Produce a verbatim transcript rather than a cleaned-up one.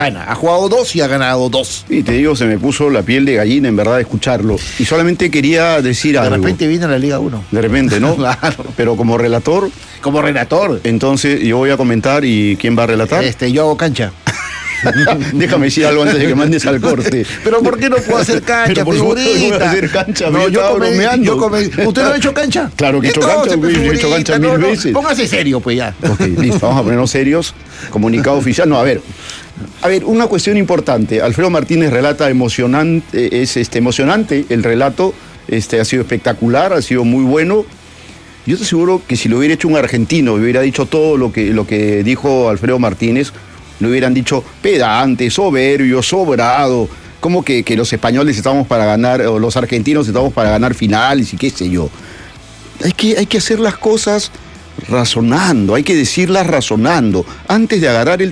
Ha jugado dos y ha ganado dos. Y te digo, se me puso la piel de gallina, en verdad, escucharlo. Y solamente quería decir de algo. De repente viene a la Liga uno. De repente, ¿no? Claro. Pero como relator... Como relator. Entonces, yo voy a comentar, ¿y quién va a relatar? Este, yo hago cancha. Déjame decir algo antes de que mandes al corte. Pero ¿por qué no puedo hacer cancha, Pero por figurita? supuesto que voy a hacer cancha, no, yo yo, estaba come, bromeando. yo come, ¿Usted no ha hecho cancha? Claro que he hecho cancha, güey, yo he hecho cancha mil no, no, veces. Póngase serio, pues ya. Ok, listo, vamos a ponernos serios. Comunicado oficial. No, a ver. A ver, una cuestión importante. Alfredo Martínez relata emocionante, es este, emocionante el relato. Este, ha sido espectacular, ha sido muy bueno. Yo te aseguro que si lo hubiera hecho un argentino y hubiera dicho todo lo que, lo que dijo Alfredo Martínez, le hubieran dicho pedante, soberbio, sobrado, como que, que los españoles estamos para ganar, o los argentinos estamos para ganar finales y qué sé yo. Hay que, hay que hacer las cosas razonando, hay que decirlas razonando, antes de agarrar el